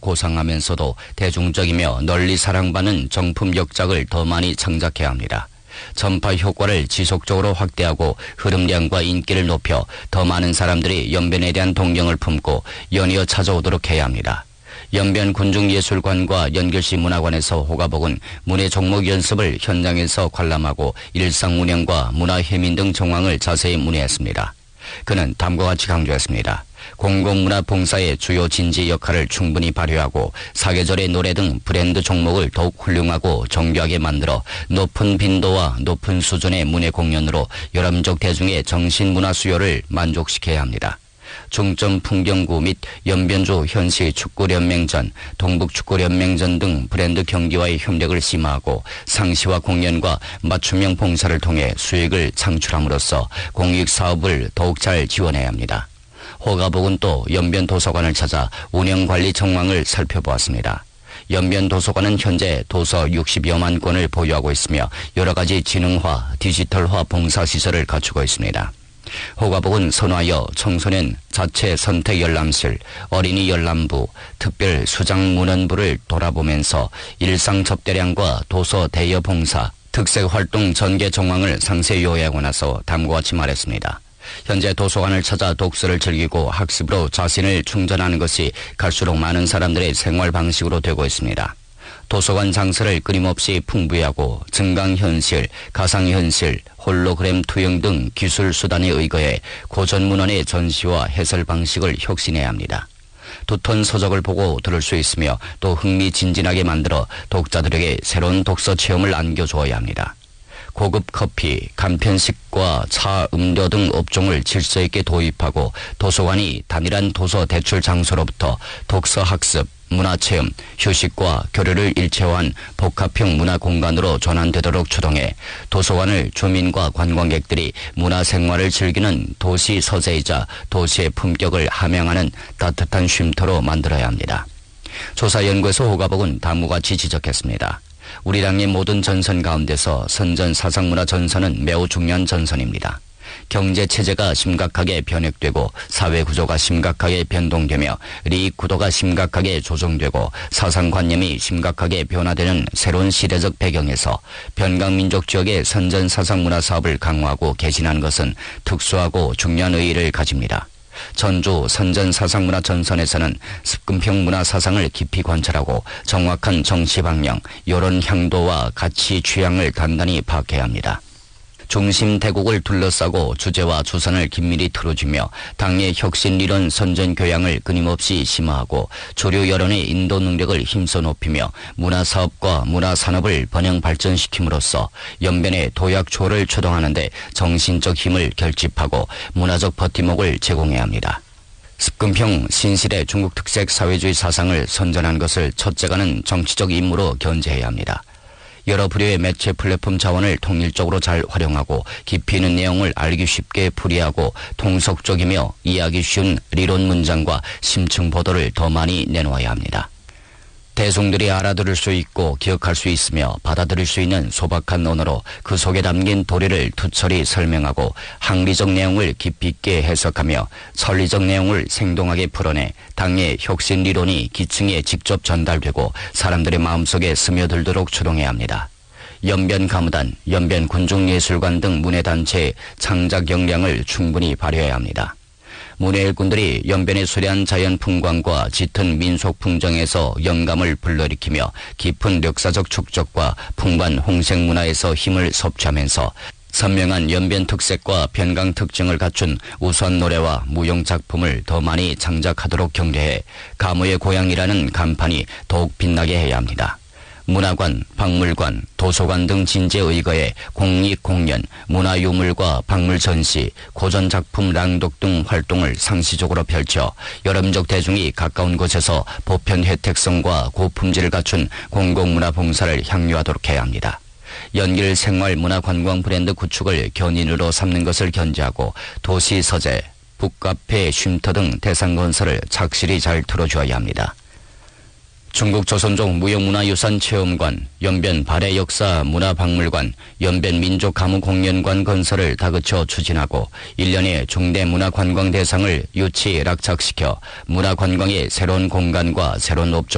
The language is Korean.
고상하면서도 대중적이며 널리 사랑받는 정품 역작을 더 많이 창작해야 합니다. 전파 효과를 지속적으로 확대하고 흐름량과 인기를 높여 더 많은 사람들이 연변에 대한 동경을 품고 연이어 찾아오도록 해야 합니다. 연변 군중예술관과 연결시 문화관에서 호가복은 문예 종목 연습을 현장에서 관람하고 일상 운영과 문화 해민 등 정황을 자세히 문의했습니다. 그는 다음과 같이 강조했습니다. 공공문화 봉사의 주요 진지 역할을 충분히 발휘하고 사계절의 노래 등 브랜드 종목을 더욱 훌륭하고 정교하게 만들어 높은 빈도와 높은 수준의 문예 공연으로 여러민족 대중의 정신문화 수요를 만족시켜야 합니다. 중점 풍경구 및 연변주 현시 축구연맹전, 동북축구연맹전 등 브랜드 경기와의 협력을 심화하고 상시와 공연과 맞춤형 봉사를 통해 수익을 창출함으로써 공익사업을 더욱 잘 지원해야 합니다. 호가복은 또 연변도서관을 찾아 운영관리 정황을 살펴보았습니다. 연변도서관은 현재 도서 60여만 권을 보유하고 있으며 여러 가지 지능화, 디지털화 봉사시설을 갖추고 있습니다. 호가복은 선화여 청소년 자체 선택 열람실, 어린이 열람부, 특별 수장 문헌부를 돌아보면서 일상 접대량과 도서 대여 봉사, 특색 활동 전개 정황을 상세히 요약하고 나서 다음과 같이 말했습니다. 현재 도서관을 찾아 독서를 즐기고 학습으로 자신을 충전하는 것이 갈수록 많은 사람들의 생활 방식으로 되고 있습니다. 도서관 장소를 끊임없이 풍부하고 증강현실, 가상현실, 홀로그램 투영 등 기술 수단에 의거해 고전 문헌의 전시와 해설 방식을 혁신해야 합니다. 두터운 서적을 보고 들을 수 있으며 또 흥미진진하게 만들어 독자들에게 새로운 독서 체험을 안겨주어야 합니다. 고급 커피, 간편식과 차, 음료 등 업종을 질서 있게 도입하고 도서관이 단일한 도서 대출 장소로부터 독서 학습, 문화체험, 휴식과 교류를 일체화한 복합형 문화공간으로 전환되도록 추동해 도서관을 주민과 관광객들이 문화생활을 즐기는 도시 서재이자 도시의 품격을 함양하는 따뜻한 쉼터로 만들어야 합니다. 조사연구소 호가복은 다음과 같이 지적했습니다. 우리 당의 모든 전선 가운데서 선전 사상문화 전선은 매우 중요한 전선입니다. 경제체제가 심각하게 변혁되고 사회구조가 심각하게 변동되며 이익구도가 심각하게 조정되고 사상관념이 심각하게 변화되는 새로운 시대적 배경에서 변강민족 지역의 선전사상문화 사업을 강화하고 개진하는 것은 특수하고 중요한 의의를 가집니다. 전주 선전사상문화 전선에서는 습금형 문화사상을 깊이 관찰하고 정확한 정치방향, 여론 향도와 가치 취향을 단단히 파악해야 합니다. 중심 대국을 둘러싸고 주제와 주선을 긴밀히 틀어주며 당의 혁신이론 선전교양을 끊임없이 심화하고 주류 여론의 인도 능력을 힘써 높이며 문화사업과 문화산업을 번영 발전시킴으로써 연변의 도약초를 추동하는 데 정신적 힘을 결집하고 문화적 버팀목을 제공해야 합니다. 습금형 신실의 중국 특색 사회주의 사상을 선전한 것을 첫째가는 정치적 임무로 견제해야 합니다. 여러 부류의 매체 플랫폼 자원을 통일적으로 잘 활용하고 깊이 있는 내용을 알기 쉽게 풀이하고 통속적이며 이해하기 쉬운理論 문장과 심층 보도를 더 많이 내놓아야 합니다. 대중들이 알아들을 수 있고 기억할 수 있으며 받아들일 수 있는 소박한 언어로 그 속에 담긴 도리를 투철히 설명하고 학리적 내용을 깊이 있게 해석하며 설리적 내용을 생동하게 풀어내 당의 혁신理論이 기층에 직접 전달되고 사람들의 마음속에 스며들도록 추동해야 합니다. 연변 가무단, 연변 군중예술관 등 문예단체의 창작 역량을 충분히 발휘해야 합니다. 문예 일꾼들이 연변의 수려한 자연 풍광과 짙은 민속 풍정에서 영감을 불러일으키며 깊은 역사적 축적과 풍부한 홍색 문화에서 힘을 섭취하면서 선명한 연변 특색과 변강 특징을 갖춘 우수한 노래와 무용 작품을 더 많이 창작하도록 격려해 가무의 고향이라는 간판이 더욱 빛나게 해야 합니다. 문화관, 박물관, 도서관 등 진지에 의거해 공익공연, 문화유물과 박물 전시, 고전작품 낭독 등 활동을 상시적으로 펼쳐 여러민족 대중이 가까운 곳에서 보편 혜택성과 고품질을 갖춘 공공문화 봉사를 향유하도록 해야 합니다. 연길 생활 문화관광 브랜드 구축을 견인으로 삼는 것을 견제하고 도시 서재, 북카페, 쉼터 등 대상 건설을 착실히 잘 틀어주어야 합니다. 중국 조선족 무형문화유산 체험관, 연변 발해역사 문화박물관, 연변 민족가무공연관 건설을 다그쳐 추진하고 1년의 중대 문화관광 대상을 유치 락착시켜 문화관광의 새로운 공간과 새로운 업종